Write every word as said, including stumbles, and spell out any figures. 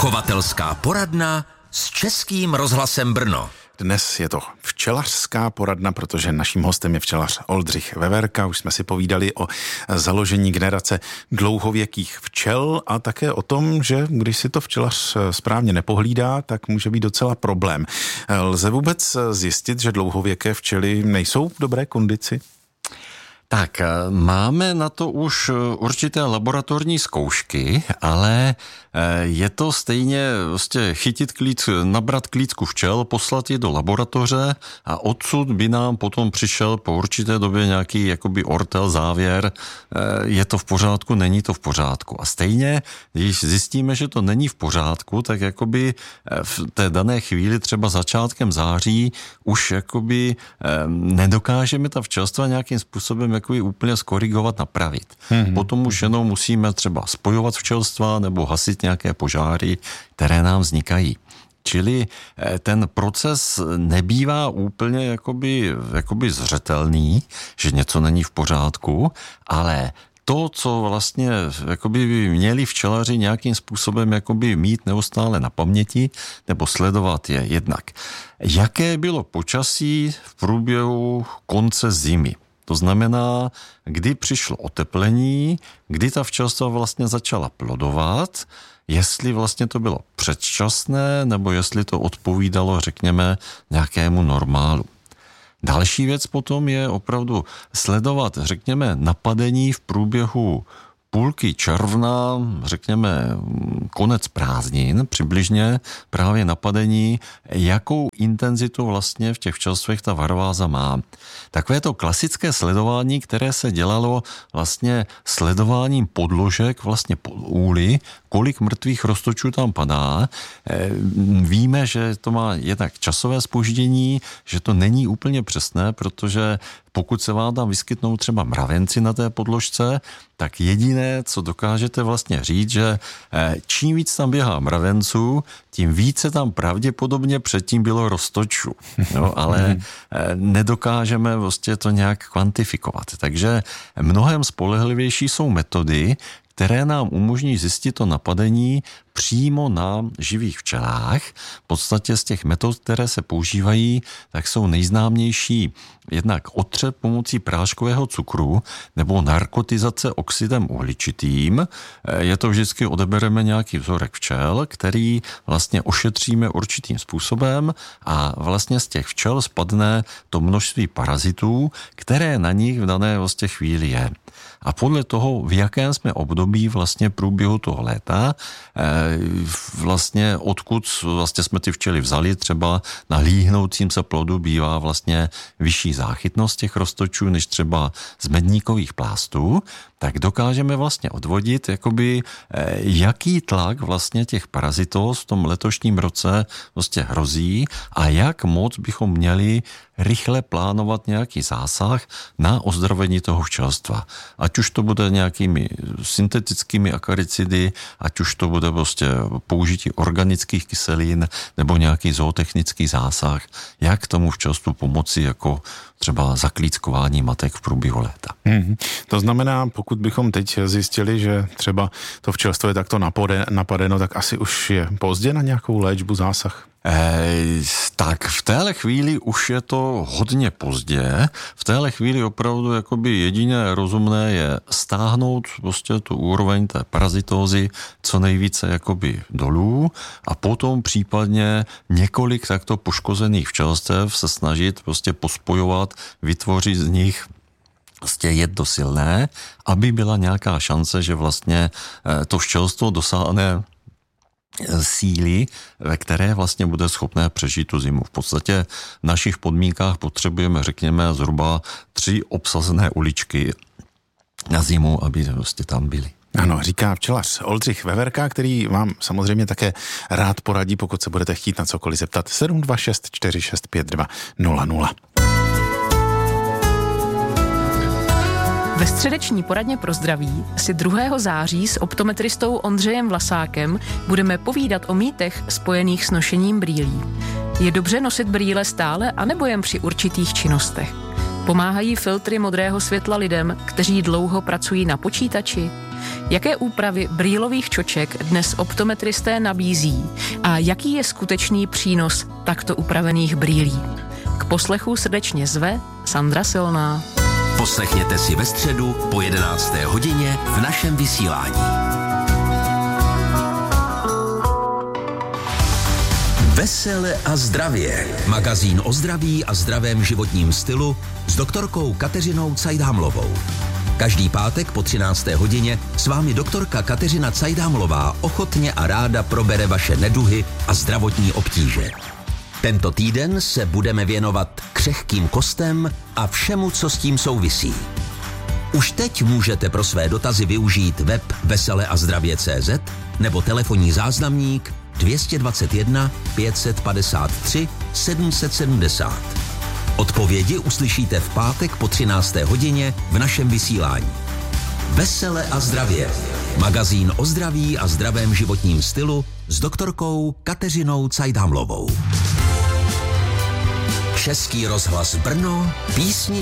Chovatelská poradna s Českým rozhlasem Brno. Dnes je to včelařská poradna, protože naším hostem je včelař Oldřich Veverka. Už jsme si povídali o založení generace dlouhověkých včel a také o tom, že když si to včelař správně nepohlídá, tak může být docela problém. Lze vůbec zjistit, že dlouhověké včely nejsou v dobré kondici? Tak, máme na to už určité laboratorní zkoušky, ale je to stejně vlastně chytit klíc, nabrat klícku včel, poslat je do laboratoře a odsud by nám potom přišel po určité době nějaký jakoby ortel, závěr, je to v pořádku, není to v pořádku. A stejně, když zjistíme, že to není v pořádku, tak jakoby v té dané chvíli, třeba začátkem září, už jakoby nedokážeme ta včelstva nějakým způsobem jakoby úplně skorigovat, napravit. Mm-hmm. Potom už jenom musíme třeba spojovat včelstva nebo hasit nějaké požáry, které nám vznikají. Čili ten proces nebývá úplně jakoby, jakoby zřetelný, že něco není v pořádku, ale to, co vlastně jakoby by měli včelaři nějakým způsobem jakoby mít neustále na paměti nebo sledovat, je jednak, jaké bylo počasí v průběhu konce zimy. To znamená, kdy přišlo oteplení, kdy ta včelstva vlastně začala plodovat, jestli vlastně to bylo předčasné, nebo jestli to odpovídalo, řekněme, nějakému normálu. Další věc potom je opravdu sledovat, řekněme, napadení v průběhu půlky června, řekněme konec prázdnin, přibližně právě napadení, jakou intenzitu vlastně v těch včelstvech ta varroáza má. Takové to klasické sledování, které se dělalo vlastně sledováním podložek vlastně pod úly, kolik mrtvých roztočů tam padá. Víme, že to má jednak časové zpoždění, že to není úplně přesné, protože pokud se vám tam vyskytnou třeba mravenci na té podložce, tak jediné, co dokážete vlastně říct, že čím víc tam běhá mravenců, tím více tam pravděpodobně předtím bylo roztočů. No, ale nedokážeme vlastně to nějak kvantifikovat. Takže mnohem spolehlivější jsou metody, které nám umožní zjistit to napadení přímo na živých včelách. V podstatě z těch metod, které se používají, tak jsou nejznámější jednak otřep pomocí práškového cukru nebo narkotizace oxidem uhličitým. Je to vždycky, odebereme nějaký vzorek včel, který vlastně ošetříme určitým způsobem a vlastně z těch včel spadne to množství parazitů, které na nich v dané vlastně chvíli je. A podle toho, v jakém jsme období vlastně průběhu toho léta, vlastně odkud vlastně jsme ty včely vzali, třeba na líhnoucím se plodu bývá vlastně vyšší záchytnost těch roztočů než třeba z medníkových plástů, tak dokážeme vlastně odvodit, jakoby, jaký tlak vlastně těch parazitů v tom letošním roce vlastně hrozí a jak moc bychom měli rychle plánovat nějaký zásah na ozdravení toho včelstva. Ať už to bude nějakými syntetickými akaricidy, ať už to bude prostě použití organických kyselin nebo nějaký zootechnický zásah, jak tomu včelstvu pomoci jako třeba zaklíckování matek v průběhu léta. Hmm. To znamená, pokud bychom teď zjistili, že třeba to včelstvo je takto napadeno, tak asi už je pozdě na nějakou léčbu, zásah? E, tak v téhle chvíli už je to hodně pozdě. V téhle chvíli opravdu jakoby jediné rozumné je stáhnout prostě tu úroveň té parazitózy co nejvíce jakoby dolů a potom případně několik takto poškozených včelstev se snažit prostě pospojovat, vytvořit z nich prostě jedno silné, aby byla nějaká šance, že vlastně to včelstvo dosáhne síly, ve které vlastně bude schopné přežít tu zimu. V podstatě v našich podmínkách potřebujeme, řekněme, zhruba tři obsazené uličky na zimu, aby vlastně tam byly. Ano, říká včelař Oldřich Veverka, který vám samozřejmě také rád poradí, pokud se budete chtít na cokoliv zeptat. sedm dva šest čtyři šest pět dva nula nula. Ve středeční poradně pro zdraví si druhého září s optometristou Ondřejem Vlasákem budeme povídat o mýtech spojených s nošením brýlí. Je dobře nosit brýle stále anebo jen při určitých činnostech? Pomáhají filtry modrého světla lidem, kteří dlouho pracují na počítači? Jaké úpravy brýlových čoček dnes optometristé nabízí a jaký je skutečný přínos takto upravených brýlí? K poslechu srdečně zve Sandra Silná. Poslechněte si ve středu po jedenácté hodině v našem vysílání. Vesele a zdravě. Magazín o zdraví a zdravém životním stylu s doktorkou Kateřinou Cajdámlovou. Každý pátek po třinácté hodině s vámi doktorka Kateřina Cajdámlová ochotně a ráda probere vaše neduhy a zdravotní obtíže. Tento týden se budeme věnovat křehkým kostem a všemu, co s tím souvisí. Už teď můžete pro své dotazy využít web vesele a zdravě tečka cé zet nebo telefonní záznamník dvě stě dvacet jedna pět set padesát tři sedm set sedmdesát. Odpovědi uslyšíte v pátek po třinácté hodině v našem vysílání. Vesele a zdravě. Magazín o zdraví a zdravém životním stylu s doktorkou Kateřinou Cajdámlovou. Český rozhlas Brno, písni